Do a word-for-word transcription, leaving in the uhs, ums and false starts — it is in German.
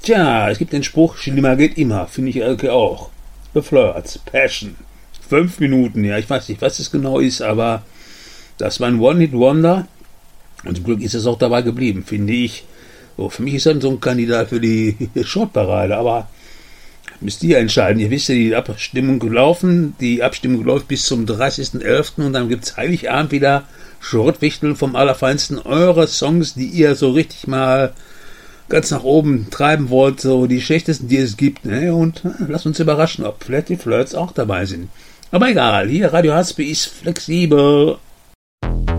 Tja, es gibt den Spruch, schlimmer geht immer, finde ich Elke auch. The Flirts, Passion. Fünf Minuten, ja, ich weiß nicht, was es genau ist, aber das war ein One-Hit-Wonder. Und zum Glück ist es auch dabei geblieben, finde ich. So, für mich ist dann so ein Kandidat für die Schrottparade, aber müsst ihr entscheiden. Ihr wisst ja, die Abstimmung gelaufen, die Abstimmung läuft bis zum dreißigsten elften und dann gibt es Heiligabend wieder Schrottwichteln vom Allerfeinsten. Eure Songs, die ihr so richtig mal ganz nach oben treiben wollt, so die schlechtesten, die es gibt, ne? Und äh, lasst uns überraschen, ob vielleicht die Flirts auch dabei sind. Aber egal, hier Radio Haspe ist flexibel.